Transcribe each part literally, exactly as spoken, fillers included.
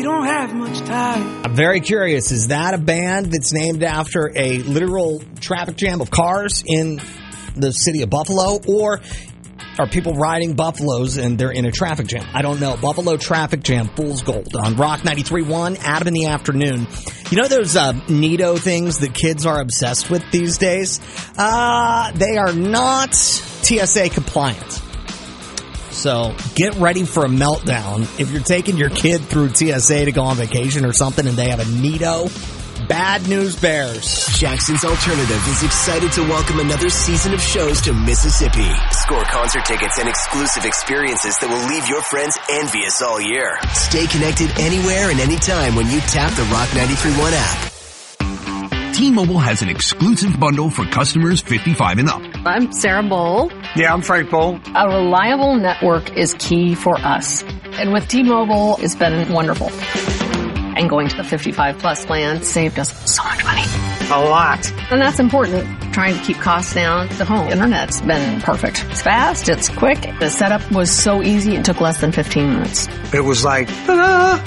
You don't have much time. I'm very curious. Is that a band that's named after a literal traffic jam of cars in the city of Buffalo? Or are people riding Buffaloes and they're in a traffic jam? I don't know. Buffalo Traffic Jam, Fool's Gold on Rock ninety-three point one, Adam in the afternoon. You know those uh, Neato things that kids are obsessed with these days? Uh, they are not T S A compliant. So get ready for a meltdown. If you're taking your kid through T S A to go on vacation or something and they have a Neato, bad news bears. Jackson's Alternative is excited to welcome another season of shows to Mississippi. Score concert tickets and exclusive experiences that will leave your friends envious all year. Stay connected anywhere and anytime when you tap the Rock ninety-three point one app. T-Mobile has an exclusive bundle for customers fifty-five and up. I'm Sarah Bowl. Yeah, I'm Frank Bowl. A reliable network is key for us. And with T-Mobile, it's been wonderful. And going to the fifty-five plus plan saved us so much money. A lot. And that's important. Trying to keep costs down. The home internet's been perfect. It's fast. It's quick. The setup was so easy. It took less than fifteen minutes. It was like, ta-da!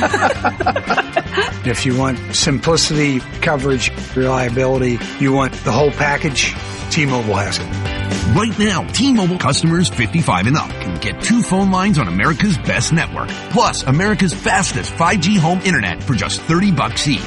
If you want simplicity, coverage, reliability, you want the whole package, T-Mobile has it. Right now, T-Mobile customers fifty-five and up can get two phone lines on America's best network, plus America's fastest five G home internet for just thirty bucks each.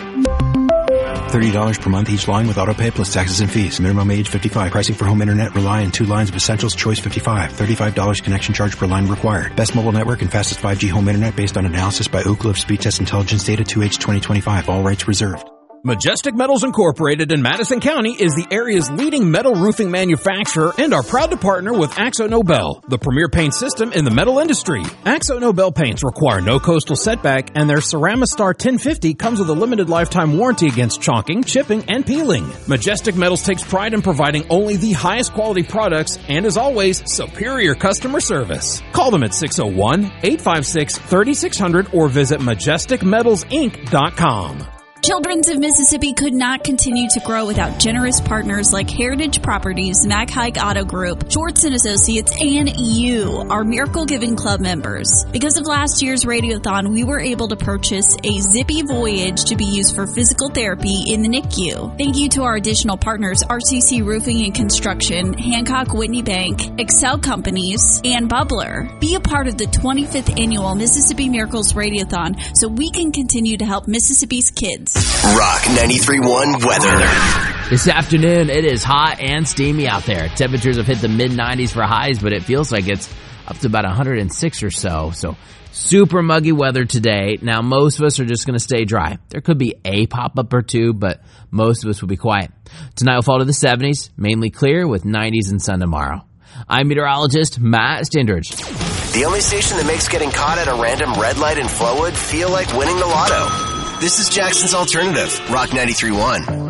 thirty dollars per month each line with autopay plus taxes and fees. Minimum age fifty-five. Pricing for home internet rely on two lines of Essentials Choice fifty-five. thirty-five dollars connection charge per line required. Best mobile network and fastest five G home internet based on analysis by Ookla of Speed Test Intelligence Data two H twenty twenty-five. All rights reserved. Majestic Metals Incorporated in Madison County is the area's leading metal roofing manufacturer and are proud to partner with Axo Nobel, the premier paint system in the metal industry. Axo Nobel paints require no coastal setback, and their Ceramistar ten fifty comes with a limited lifetime warranty against chalking, chipping, and peeling. Majestic Metals takes pride in providing only the highest quality products and, as always, superior customer service. Call them at six oh one, eight five six, three six zero zero or visit majestic metals inc dot com. Children's of Mississippi could not continue to grow without generous partners like Heritage Properties, Mac Haik Auto Group, Schwartz and Associates, and you, our Miracle Giving Club members. Because of last year's Radiothon, we were able to purchase a Zippy Voyage to be used for physical therapy in the N I C U. Thank you to our additional partners, R C C Roofing and Construction, Hancock Whitney Bank, Excel Companies, and Bubbler. Be a part of the twenty-fifth annual Mississippi Miracles Radiothon so we can continue to help Mississippi's kids. Rock ninety-three point one weather. This afternoon, it is hot and steamy out there. Temperatures have hit the mid nineties for highs, but it feels like it's up to about one hundred six or so. So super muggy weather today. Now, most of us are just going to stay dry. There could be a pop-up or two, but most of us will be quiet. Tonight will fall to the seventies, mainly clear with nineties and sun tomorrow. I'm meteorologist Matt Stindridge. The only station that makes getting caught at a random red light in Flowood feel like winning the lotto. This is Jackson's Alternative, Rock ninety-three point one.